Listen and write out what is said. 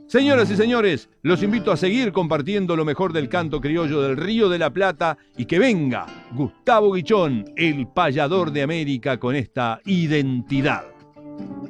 Señoras y señores, los invito a seguir compartiendo lo mejor del canto criollo del Río de la Plata y que venga Gustavo Guichón, el payador de América, con esta identidad.